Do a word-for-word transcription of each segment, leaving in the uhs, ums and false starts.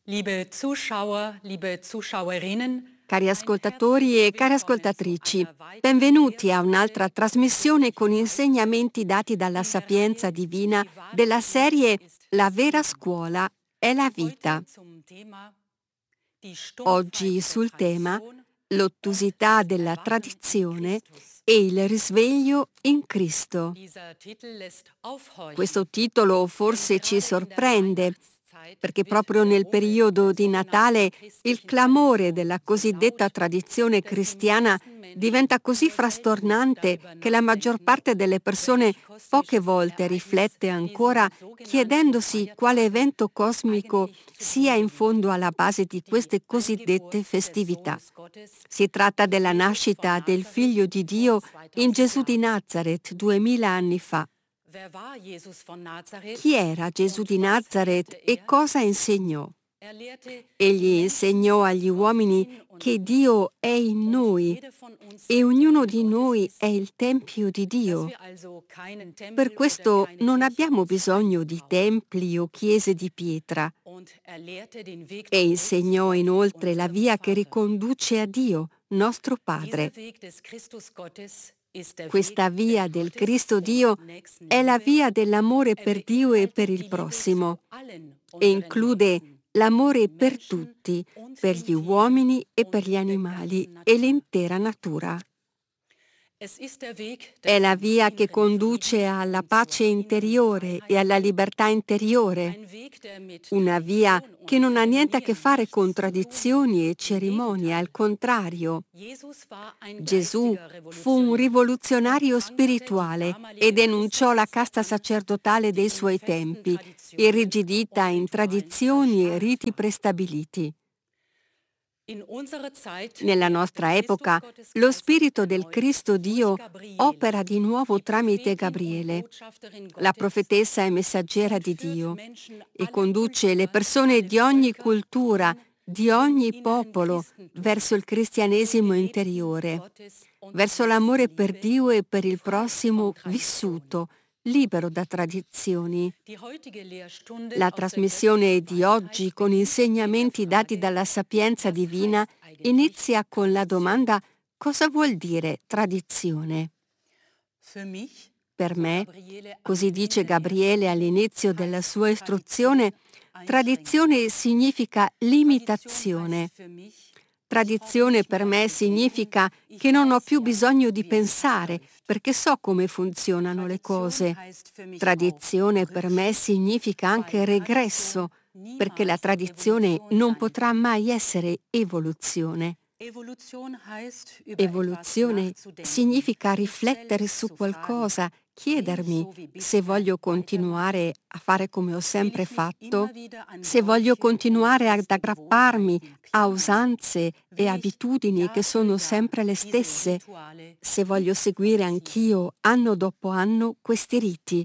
Liebe Zuschauer, liebe Zuschauerinnen, Cari ascoltatori e care ascoltatrici, benvenuti a un'altra trasmissione con insegnamenti dati dalla Sapienza Divina della serie La vera scuola è la vita. Oggi sul tema l'ottusità della tradizione e il risveglio in Cristo. Questo titolo forse ci sorprende, perché proprio nel periodo di Natale il clamore della cosiddetta tradizione cristiana diventa così frastornante che la maggior parte delle persone poche volte riflette ancora chiedendosi quale evento cosmico sia in fondo alla base di queste cosiddette festività. Si tratta della nascita del Figlio di Dio in Gesù di Nazareth duemila anni fa. Chi era Gesù di Nazareth e cosa insegnò? Egli insegnò agli uomini che Dio è in noi e ognuno di noi è il Tempio di Dio. Per questo non abbiamo bisogno di templi o chiese di pietra. E insegnò inoltre la via che riconduce a Dio, nostro Padre. Questa via del Cristo Dio è la via dell'amore per Dio e per il prossimo e include l'amore per tutti, per gli uomini e per gli animali e l'intera natura. È la via che conduce alla pace interiore e alla libertà interiore, una via che non ha niente a che fare con tradizioni e cerimonie, al contrario. Gesù fu un rivoluzionario spirituale e denunciò la casta sacerdotale dei suoi tempi, irrigidita in tradizioni e riti prestabiliti. Nella nostra epoca, lo Spirito del Cristo Dio opera di nuovo tramite Gabriele, la profetessa e messaggera di Dio, e conduce le persone di ogni cultura, di ogni popolo, verso il cristianesimo interiore, verso l'amore per Dio e per il prossimo vissuto, libero da tradizioni. La trasmissione di oggi, con insegnamenti dati dalla Sapienza Divina, inizia con la domanda: cosa vuol dire tradizione? Per me, così dice Gabriele all'inizio della sua istruzione, tradizione significa limitazione. Tradizione per me significa che non ho più bisogno di pensare, perché so come funzionano le cose. Tradizione per me significa anche regresso, perché la tradizione non potrà mai essere evoluzione. Evoluzione significa riflettere su qualcosa, chiedermi se voglio continuare a fare come ho sempre fatto, se voglio continuare ad aggrapparmi a usanze e abitudini che sono sempre le stesse, se voglio seguire anch'io anno dopo anno questi riti.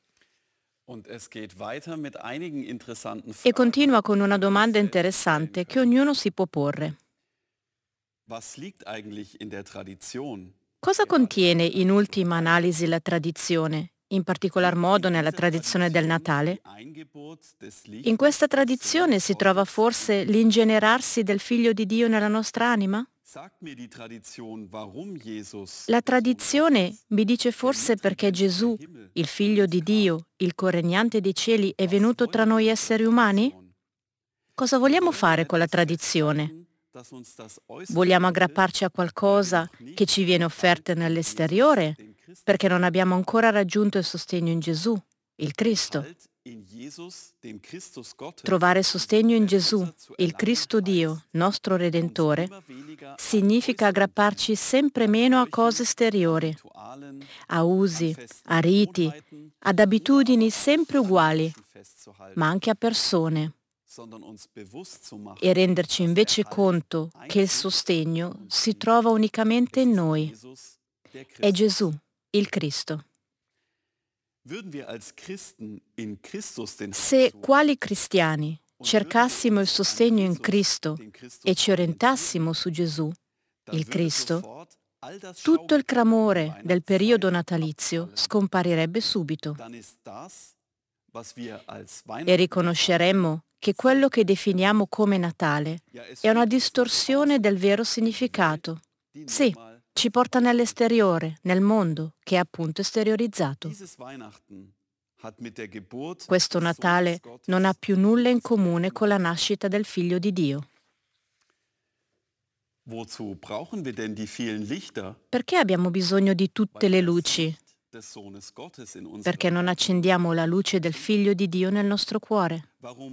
E continua con una domanda interessante che ognuno si può porre. Cosa contiene in ultima analisi la tradizione, in particolar modo nella tradizione del Natale? In questa tradizione si trova forse l'ingenerarsi del Figlio di Dio nella nostra anima? La tradizione mi dice forse perché Gesù, il Figlio di Dio, il corregnante dei cieli, è venuto tra noi esseri umani? Cosa vogliamo fare con la tradizione? Vogliamo aggrapparci a qualcosa che ci viene offerto nell'esteriore perché non abbiamo ancora raggiunto il sostegno in Gesù, il Cristo. Trovare sostegno in Gesù, il Cristo Dio, nostro Redentore, significa aggrapparci sempre meno a cose esteriori, a usi, a riti, ad abitudini sempre uguali, ma anche a persone, e renderci invece conto che il sostegno si trova unicamente in noi. È Gesù, il Cristo. Se quali cristiani cercassimo il sostegno in Cristo e ci orientassimo su Gesù, il Cristo, tutto il clamore del periodo natalizio scomparirebbe subito e riconosceremmo che quello che definiamo come Natale è una distorsione del vero significato. Sì, ci porta nell'esteriore, nel mondo, che è appunto esteriorizzato. Questo Natale non ha più nulla in comune con la nascita del Figlio di Dio. Perché abbiamo bisogno di tutte le luci? Perché non accendiamo la luce del Figlio di Dio nel nostro cuore?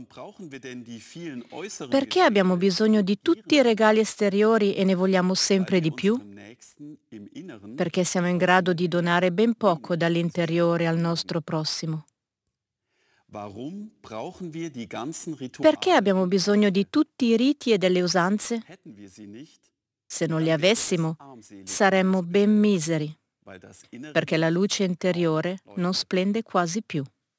Perché abbiamo bisogno di tutti i regali esteriori e ne vogliamo sempre di più? Perché siamo in grado di donare ben poco dall'interiore al nostro prossimo. Perché abbiamo bisogno di tutti i riti e delle usanze? Se non li avessimo, saremmo ben miseri, perché la luce interiore non splende quasi più.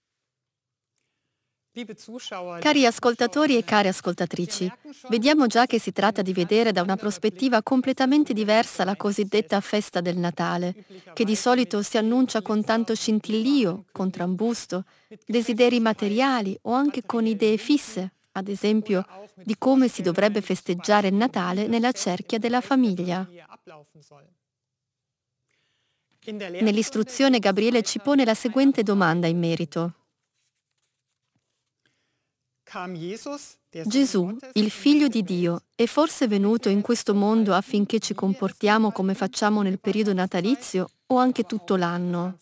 Cari ascoltatori e care ascoltatrici, vediamo già che si tratta di vedere da una prospettiva completamente diversa la cosiddetta festa del Natale, che di solito si annuncia con tanto scintillio, con trambusto, desideri materiali o anche con idee fisse, ad esempio di come si dovrebbe festeggiare il Natale nella cerchia della famiglia. Nell'istruzione Gabriele ci pone la seguente domanda in merito. Gesù, il Figlio di Dio, è forse venuto in questo mondo affinché ci comportiamo come facciamo nel periodo natalizio o anche tutto l'anno?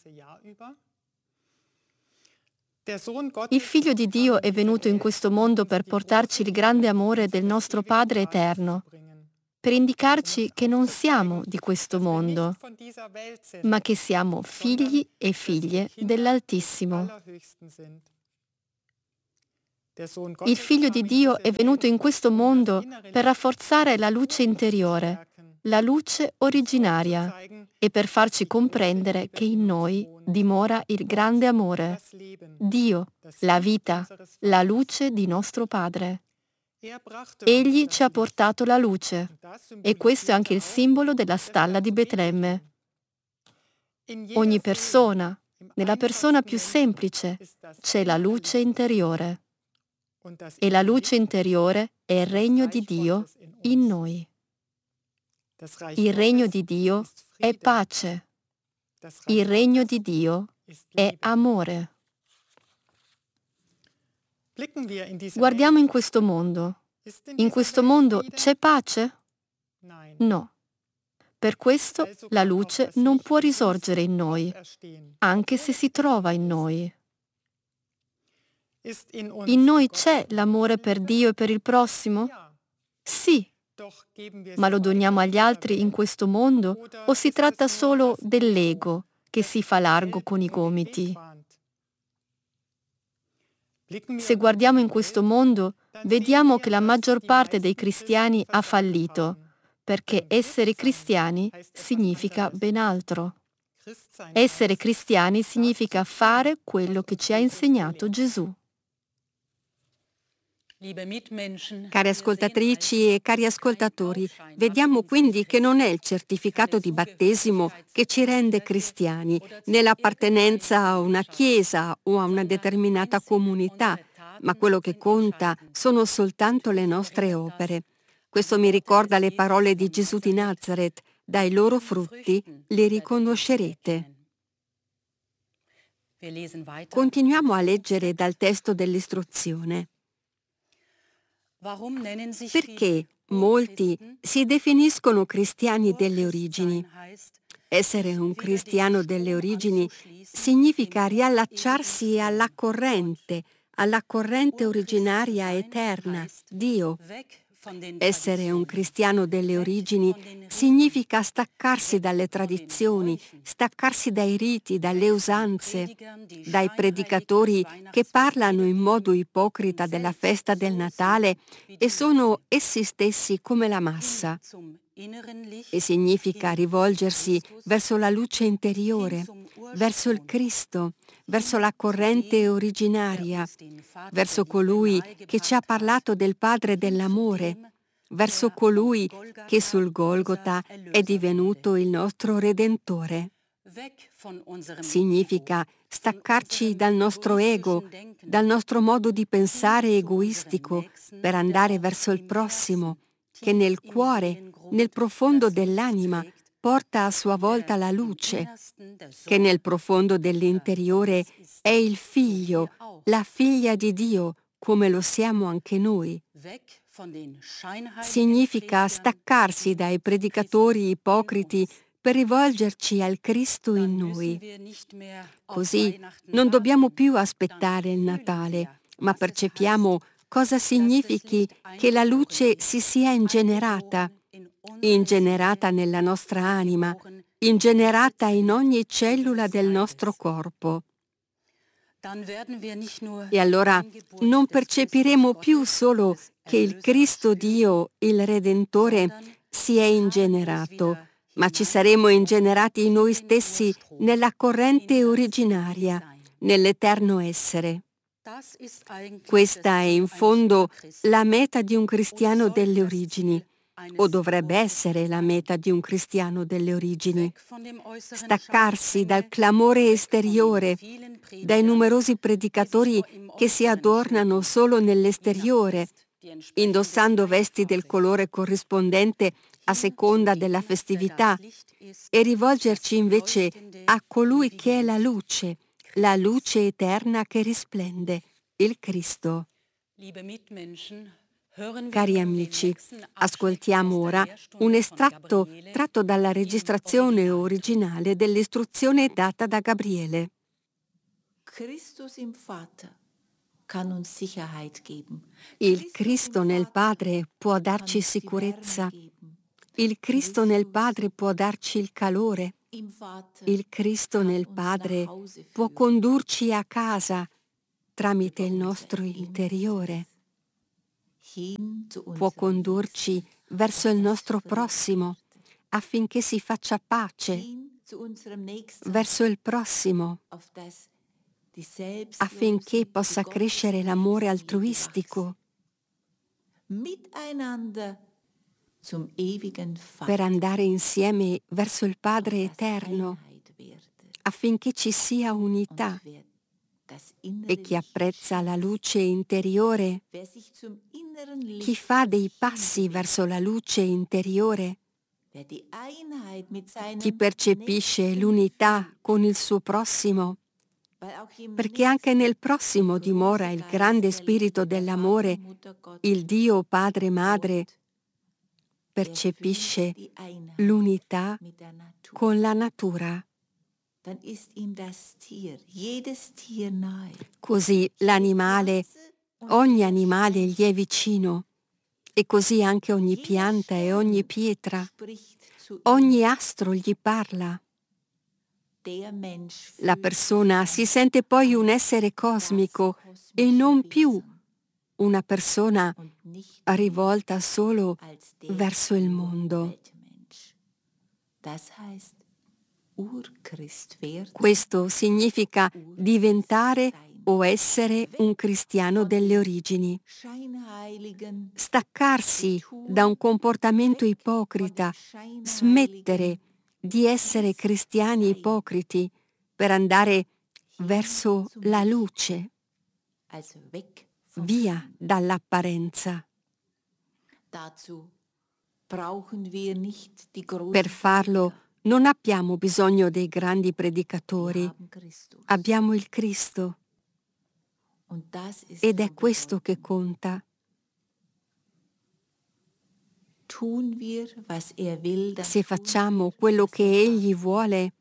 Il Figlio di Dio è venuto in questo mondo per portarci il grande amore del nostro Padre eterno, per indicarci che non siamo di questo mondo, ma che siamo figli e figlie dell'Altissimo. Il Figlio di Dio è venuto in questo mondo per rafforzare la luce interiore, la luce originaria, e per farci comprendere che in noi dimora il grande amore, Dio, la vita, la luce di nostro Padre. Egli ci ha portato la luce, e questo è anche il simbolo della stalla di Betlemme. Ogni persona, nella persona più semplice, c'è la luce interiore. E la luce interiore è il regno di Dio in noi. Il regno di Dio è pace. Il regno di Dio è amore. Guardiamo in questo mondo. In questo mondo c'è pace? No. Per questo la luce non può risorgere in noi, anche se si trova in noi. In noi c'è l'amore per Dio e per il prossimo? Sì. Ma lo doniamo agli altri in questo mondo o si tratta solo dell'ego che si fa largo con i gomiti? Se guardiamo in questo mondo, vediamo che la maggior parte dei cristiani ha fallito, perché essere cristiani significa ben altro. Essere cristiani significa fare quello che ci ha insegnato Gesù. Care ascoltatrici e cari ascoltatori, vediamo quindi che non è il certificato di battesimo che ci rende cristiani, né l'appartenenza a una chiesa o a una determinata comunità, ma quello che conta sono soltanto le nostre opere. Questo mi ricorda le parole di Gesù di Nazaret: dai loro frutti li riconoscerete. Continuiamo a leggere dal testo dell'istruzione. Perché molti si definiscono cristiani delle origini? Essere un cristiano delle origini significa riallacciarsi alla corrente, alla corrente originaria eterna, Dio. Essere un cristiano delle origini significa staccarsi dalle tradizioni, staccarsi dai riti, dalle usanze, dai predicatori che parlano in modo ipocrita della festa del Natale e sono essi stessi come la massa. E significa rivolgersi verso la luce interiore, verso il Cristo, verso la corrente originaria, verso colui che ci ha parlato del Padre dell'amore, verso colui che sul Golgota è divenuto il nostro Redentore. Significa staccarci dal nostro ego, dal nostro modo di pensare egoistico per andare verso il prossimo, che nel cuore, nel profondo dell'anima, porta a sua volta la luce, che nel profondo dell'interiore è il figlio, la figlia di Dio, come lo siamo anche noi. Significa staccarsi dai predicatori ipocriti per rivolgerci al Cristo in noi. Così non dobbiamo più aspettare il Natale, ma percepiamo cosa significhi che la luce si sia ingenerata, ingenerata nella nostra anima, ingenerata in ogni cellula del nostro corpo. E allora non percepiremo più solo che il Cristo Dio, il Redentore, si è ingenerato, ma ci saremo ingenerati noi stessi nella corrente originaria, nell'eterno essere. Questa è in fondo la meta di un cristiano delle origini, o dovrebbe essere la meta di un cristiano delle origini. Staccarsi dal clamore esteriore, dai numerosi predicatori che si adornano solo nell'esteriore, indossando vesti del colore corrispondente a seconda della festività, e rivolgerci invece a colui che è la luce, la luce eterna che risplende, il Cristo. Cari amici, ascoltiamo ora un estratto tratto dalla registrazione originale dell'istruzione data da Gabriele. Il Cristo nel Padre può darci sicurezza. Il Cristo nel Padre può darci il calore. Il Cristo nel Padre può condurci a casa tramite il nostro interiore. Può condurci verso il nostro prossimo affinché si faccia pace, verso il prossimo, affinché possa crescere l'amore altruistico, per andare insieme verso il Padre eterno, affinché ci sia unità. E chi apprezza la luce interiore, chi fa dei passi verso la luce interiore, chi percepisce l'unità con il suo prossimo, perché anche nel prossimo dimora il grande spirito dell'amore, il Dio Padre Madre, percepisce l'unità con la natura. Così l'animale, ogni animale gli è vicino, e così anche ogni pianta e ogni pietra, ogni astro gli parla. La persona si sente poi un essere cosmico e non più una persona rivolta solo verso il mondo. Questo significa diventare o essere un cristiano delle origini. Staccarsi da un comportamento ipocrita, smettere di essere cristiani ipocriti per andare verso la luce, via dall'apparenza. Per farlo non abbiamo bisogno dei grandi predicatori, abbiamo il Cristo. Ed è questo che conta. Se facciamo quello che Egli vuole,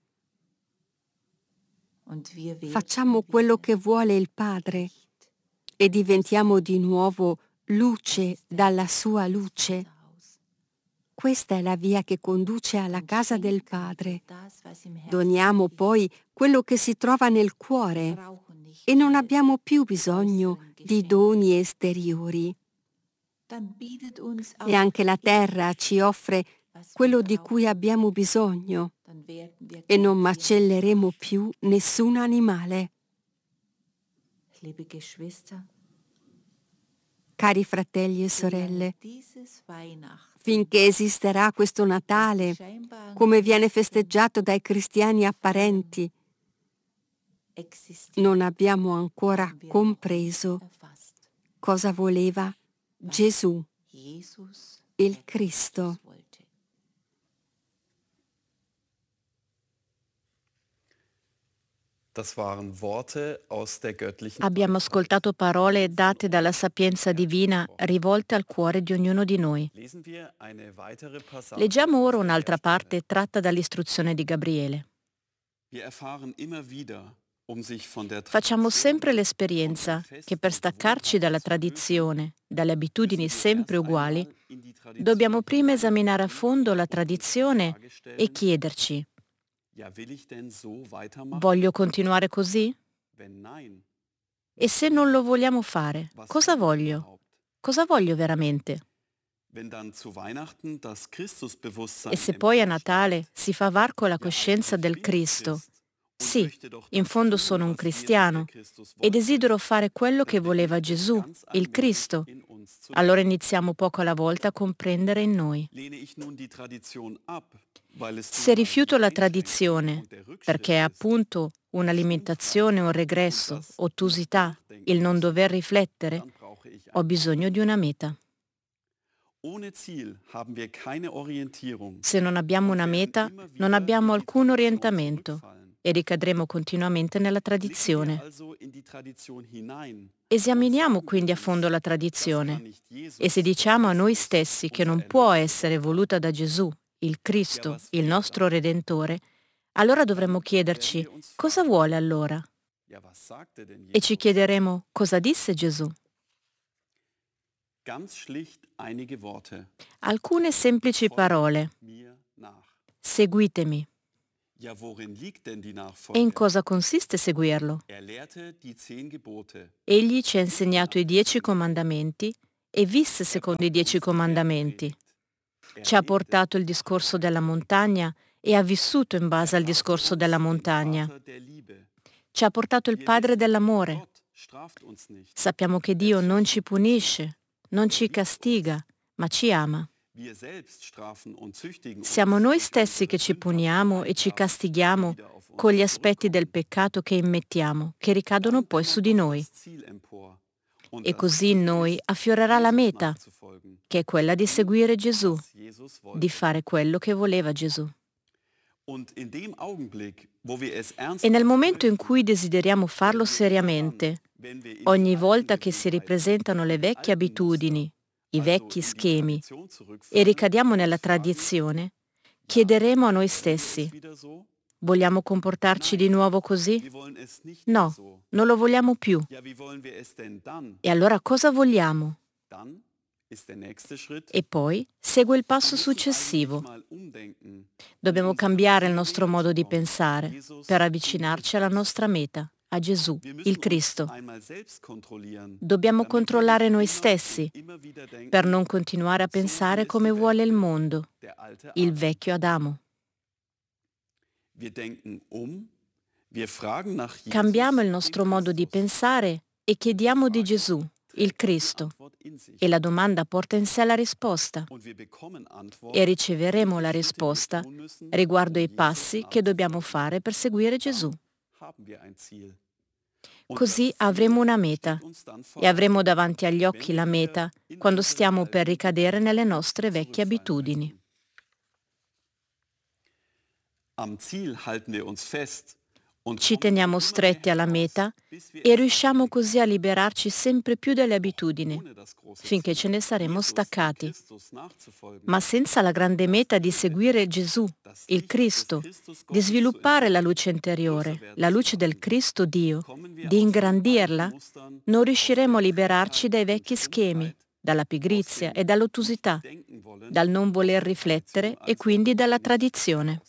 facciamo quello che vuole il Padre e diventiamo di nuovo luce dalla sua luce. Questa è la via che conduce alla casa del Padre. Doniamo poi quello che si trova nel cuore e non abbiamo più bisogno di doni esteriori. E anche la terra ci offre quello di cui abbiamo bisogno e non macelleremo più nessun cari fratelli e sorelle, finché esisterà questo Natale, come viene festeggiato dai cristiani apparenti, non abbiamo ancora compreso cosa voleva Gesù, il Cristo. Abbiamo ascoltato parole date dalla sapienza divina rivolte al cuore di ognuno di noi. Leggiamo ora un'altra parte tratta dall'istruzione di Gabriele. Facciamo sempre l'esperienza che per staccarci dalla tradizione, dalle abitudini sempre uguali, dobbiamo prima esaminare a fondo la tradizione e chiederci: voglio continuare così? E se non lo vogliamo fare, cosa voglio? Cosa voglio veramente? E se poi a Natale si fa varco la coscienza del Cristo, sì, in fondo sono un cristiano e desidero fare quello che voleva Gesù, il Cristo, allora iniziamo poco alla volta a comprendere in noi. Se rifiuto la tradizione, perché è appunto una limitazione, un regresso, ottusità, il non dover riflettere, ho bisogno di una meta. Se non abbiamo una meta, non abbiamo alcun orientamento e ricadremo continuamente nella tradizione. Esaminiamo quindi a fondo la tradizione e se diciamo a noi stessi che non può essere voluta da Gesù, il Cristo, il nostro Redentore, allora dovremmo chiederci: cosa vuole allora? E ci chiederemo: cosa disse Gesù? Alcune semplici parole: seguitemi. E in cosa consiste seguirlo? Egli ci ha insegnato i dieci comandamenti e visse secondo i dieci comandamenti. Ci ha portato il discorso della montagna e ha vissuto in base al discorso della montagna. Ci ha portato il Padre dell'amore. Sappiamo che Dio non ci punisce, non ci castiga, ma ci ama. Siamo noi stessi che ci puniamo e ci castighiamo con gli aspetti del peccato che immettiamo, che ricadono poi su di noi. E così in noi affiorerà la meta, che è quella di seguire Gesù, di fare quello che voleva Gesù. E nel momento in cui desideriamo farlo seriamente, ogni volta che si ripresentano le vecchie abitudini, i vecchi schemi, e ricadiamo nella tradizione, chiederemo a noi stessi: vogliamo comportarci di nuovo così? No, non lo vogliamo più. E allora cosa vogliamo? E poi segue il passo successivo. Dobbiamo cambiare il nostro modo di pensare per avvicinarci alla nostra meta, a Gesù, il Cristo. Dobbiamo controllare noi stessi per non continuare a pensare come vuole il mondo, il vecchio Adamo. Cambiamo il nostro modo di pensare e chiediamo di Gesù, il Cristo, e la domanda porta in sé la risposta. E riceveremo la risposta riguardo ai passi che dobbiamo fare per seguire Gesù. Così avremo una meta e avremo davanti agli occhi la meta quando stiamo per ricadere nelle nostre vecchie abitudini. Ci teniamo stretti alla meta e riusciamo così a liberarci sempre più dalle abitudini, finché ce ne saremo staccati. Ma senza la grande meta di seguire Gesù, il Cristo, di sviluppare la luce interiore, la luce del Cristo Dio, di ingrandirla, non riusciremo a liberarci dai vecchi schemi, dalla pigrizia e dall'ottusità, dal non voler riflettere e quindi dalla tradizione.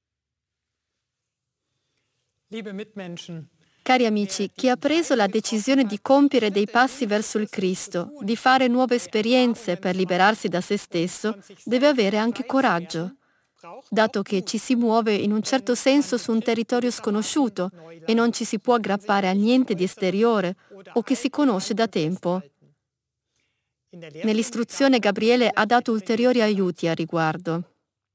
Cari amici, chi ha preso la decisione di compiere dei passi verso il Cristo, di fare nuove esperienze per liberarsi da se stesso, deve avere anche coraggio, dato che ci si muove in un certo senso su un territorio sconosciuto e non ci si può aggrappare a niente di esteriore o che si conosce da tempo. Nell'istruzione Gabriele ha dato ulteriori aiuti a riguardo.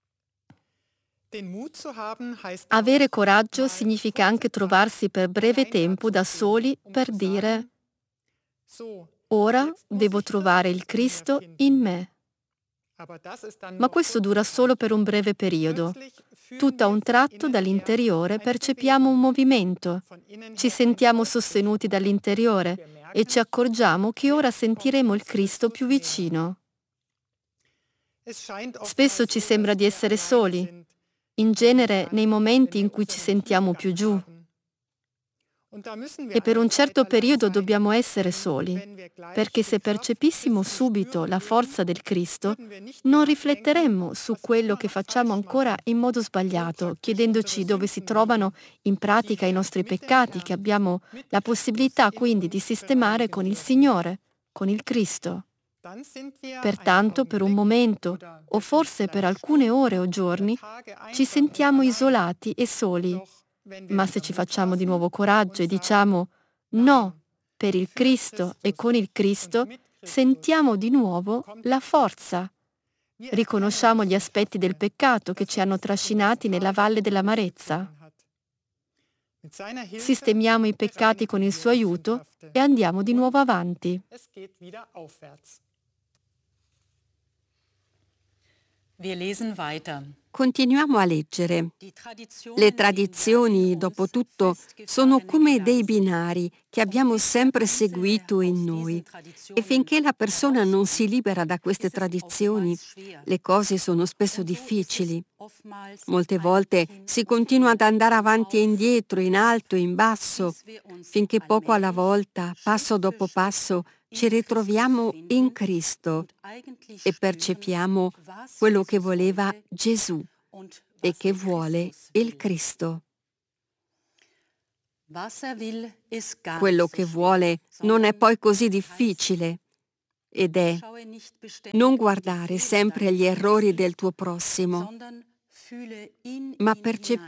Avere coraggio significa anche trovarsi per breve tempo da soli per dire: ora devo trovare il Cristo in me. Ma questo dura solo per un breve periodo. Tutto a un tratto dall'interiore percepiamo un movimento, ci sentiamo sostenuti dall'interiore e ci accorgiamo che ora sentiremo il Cristo più vicino. Spesso ci sembra di essere soli, in genere nei momenti in cui ci sentiamo più giù. E per un certo periodo dobbiamo essere soli, perché se percepissimo subito la forza del Cristo, non rifletteremmo su quello che facciamo ancora in modo sbagliato, chiedendoci dove si trovano in pratica i nostri peccati, che abbiamo la possibilità quindi di sistemare con il Signore, con il Cristo. Pertanto, per un momento, o forse per alcune ore o giorni, ci sentiamo isolati e soli. Ma se ci facciamo di nuovo coraggio e diciamo no per il Cristo e con il Cristo, sentiamo di nuovo la forza. Riconosciamo gli aspetti del peccato che ci hanno trascinati nella valle dell'amarezza. Sistemiamo i peccati con il suo aiuto e andiamo di nuovo avanti. Wir lesen weiter. Continuiamo a leggere. Le tradizioni, dopo tutto, sono come dei binari che abbiamo sempre seguito in noi. E finché la persona non si libera da queste tradizioni, le cose sono spesso difficili. Molte volte si continua ad andare avanti e indietro, in alto e in basso, finché poco alla volta, passo dopo passo, ci ritroviamo in Cristo e percepiamo quello che voleva Gesù e che vuole il Cristo. Quello che vuole non è poi così difficile ed è non guardare sempre gli errori del tuo prossimo, ma percepire